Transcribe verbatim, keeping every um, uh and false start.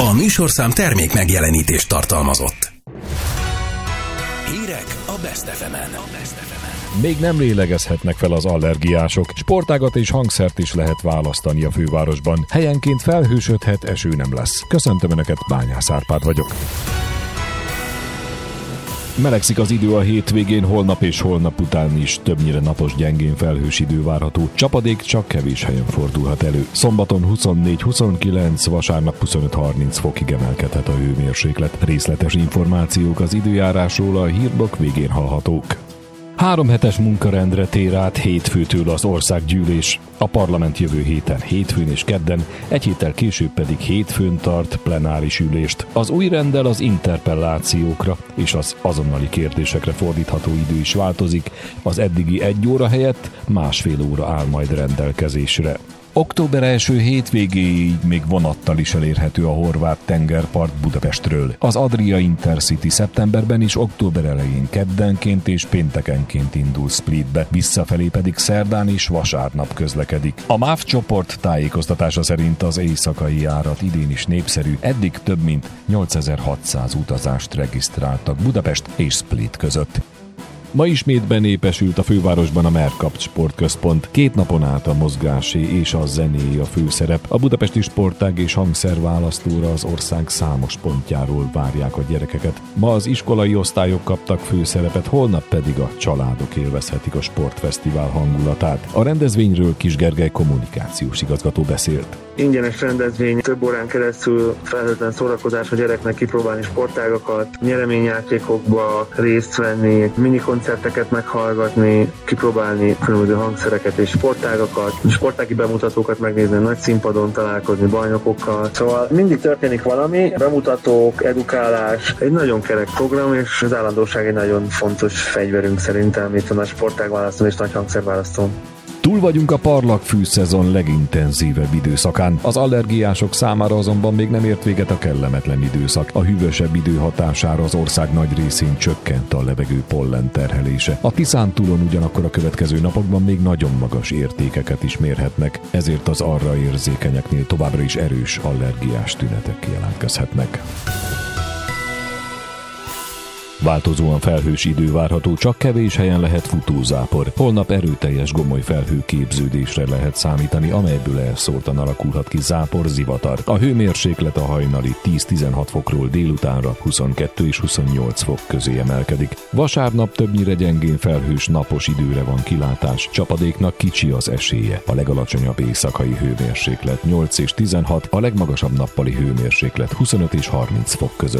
A műsorszám termék megjelenítést tartalmazott. Hírek a Best ef emen. Még nem lélegezhetnek fel az allergiások. Sportágat és hangszert is lehet választani a fővárosban. Helyenként felhősödhet, eső nem lesz. Köszöntöm Önöket, Bányász Árpád vagyok. Melegszik az idő a hétvégén, holnap és holnap után is többnyire napos, gyengén felhős idő várható. Csapadék csak kevés helyen fordulhat elő. Szombaton huszonnégy huszonkilenc, vasárnap huszonöt harminc fokig emelkedhet a hőmérséklet. Részletes információk az időjárásról a hírblokk végén hallhatók. Három hetes munkarendre tér át hétfőtől az országgyűlés. A parlament jövő héten hétfőn és kedden, egy héttel később pedig hétfőn tart plenáris ülést. Az új renddel az interpellációkra és az azonnali kérdésekre fordítható idő is változik. Az eddigi egy óra helyett másfél óra áll majd rendelkezésre. Október első hétvégéig még vonattal is elérhető a horvát tengerpart Budapestről. Az Adria Intercity szeptemberben és október elején keddenként és péntekenként indul Splitbe, visszafelé pedig szerdán és vasárnap közlekedik. A MÁV csoport tájékoztatása szerint az éjszakai járat idén is népszerű, eddig több mint nyolcezer-hatszáz utazást regisztráltak Budapest és Split között. Ma ismét benépesült a fővárosban a Mercapt Sportközpont. Két napon át a mozgásé és a zené a főszerep. A budapesti sportág és hangszerválasztóra az ország számos pontjáról várják a gyerekeket. Ma az iskolai osztályok kaptak főszerepet, holnap pedig a családok élvezhetik a sportfesztivál hangulatát. A rendezvényről Kis Gergely kommunikációs igazgató beszélt. Ingyenes rendezvény, több órán keresztül felhőtlen szórakozás a gyereknek, kipróbálni sportágakat, nyereményjátékokba részt venni, minikoncerteket meghallgatni, kipróbálni különböző hangszereket és sportágakat, sportági bemutatókat megnézni, nagy színpadon találkozni bajnokokkal. Szóval mindig történik valami, bemutatók, edukálás, egy nagyon kerek program, és az állandóság egy nagyon fontos fegyverünk szerintem itt a nagy sportágválasztón és nagy hangszerválasztón. Túl vagyunk a parlagfű szezon legintenzívebb időszakán. Az allergiások számára azonban még nem ért véget a kellemetlen időszak. A hűvösebb idő hatására az ország nagy részén csökkent a levegő pollen terhelése. A Tiszántúlon ugyanakkor a következő napokban még nagyon magas értékeket is mérhetnek, ezért az arra érzékenyeknél továbbra is erős allergiás tünetek jelentkezhetnek. Változóan felhős idő várható, csak kevés helyen lehet futózápor. Holnap erőteljes gomoly felhőképződésre lehet számítani, amelyből elszórtan alakulhat ki zápor, zivatar. A hőmérséklet a hajnali tíz-tizenhat fokról délutánra huszonkettő és huszonnyolc fok közé emelkedik. Vasárnap többnyire gyengén felhős napos időre van kilátás, csapadéknak kicsi az esélye. A legalacsonyabb éjszakai hőmérséklet nyolc és tizenhat, a legmagasabb nappali hőmérséklet huszonöt és harminc fok között.